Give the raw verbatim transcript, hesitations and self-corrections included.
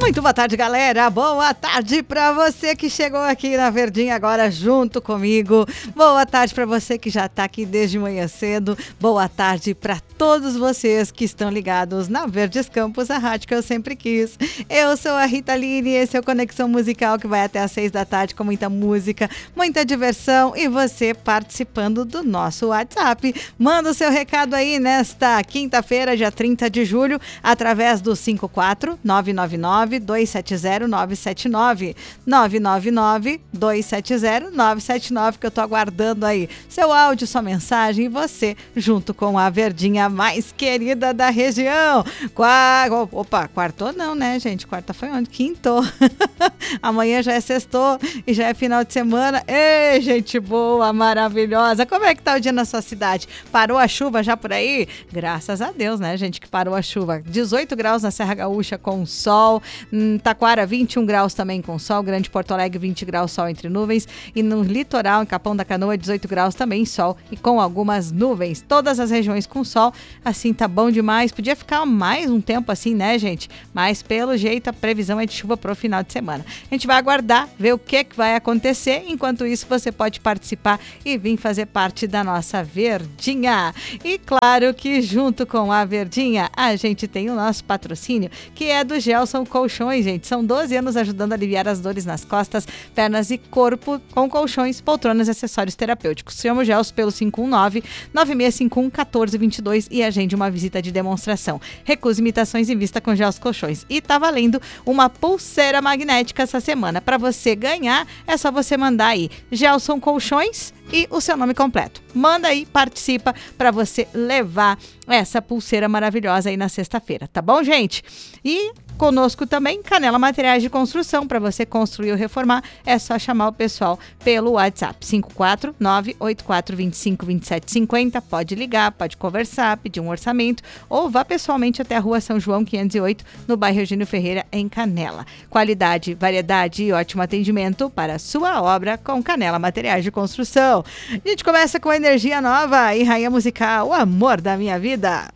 Muito boa tarde, galera. Boa tarde para você que chegou aqui na Verdinha agora junto comigo. Boa tarde para você que já está aqui desde manhã cedo. Boa tarde para todos vocês que estão ligados na Verdes Campos, a rádio que eu sempre quis. Eu sou a Rita Line e esse é o Conexão Musical que vai até às seis da tarde com muita música, muita diversão e você participando do nosso WhatsApp. Manda o seu recado aí nesta quinta-feira, dia trinta de julho, através do cinco quatro nove nove nove dois sete zero nove sete nove nove nove nove dois sete zero nove sete nove, que eu tô aguardando aí seu áudio, sua mensagem e você junto com a Verdinha mais querida da região. Qua... Opa, quartou não, né, gente? Quarta foi onde? Quintou. Amanhã já é sextou e já é final de semana. Ei, gente boa, maravilhosa. Como é que tá o dia na sua cidade? Parou a chuva já por aí? Graças a Deus, né, gente, que parou a chuva. dezoito graus na Serra Gaúcha com sol. Em Taquara, vinte e um graus também com sol. Grande Porto Alegre, vinte graus, sol entre nuvens. E no litoral, em Capão da Canoa, dezoito graus também, sol e com algumas nuvens. Todas as regiões com sol. Assim tá bom demais. Podia ficar mais um tempo assim, né, gente? Mas pelo jeito a previsão é de chuva pro final de semana. A gente vai aguardar, ver o que, que vai acontecer. Enquanto isso, você pode participar e vir fazer parte da nossa Verdinha. E claro que junto com a Verdinha, a gente tem o nosso patrocínio, que é do Gelson Colchões, gente. São doze anos ajudando a aliviar as dores nas costas, pernas e corpo com colchões, poltronas e acessórios terapêuticos. Chama o Gelson pelo cinco um nove, nove seis cinco um, um quatro dois dois e agende uma visita de demonstração. Recuse imitações em vista com Gelson Colchões. E tá valendo uma pulseira magnética essa semana. Para você ganhar, é só você mandar aí Gelson Colchões e o seu nome completo. Manda aí, participa para você levar essa pulseira maravilhosa aí na sexta-feira, tá bom, gente? E conosco também Canela Materiais de Construção, para você construir ou reformar, é só chamar o pessoal pelo WhatsApp cinco quatro nove oito quatro dois cinco dois sete cinco zero. Pode ligar, pode conversar, pedir um orçamento ou vá pessoalmente até a Rua São João quinhentos e oito, no bairro Eugênio Ferreira, em Canela. Qualidade, variedade e ótimo atendimento para a sua obra com Canela Materiais de Construção. A gente começa com energia nova e rainha musical, o amor da minha vida.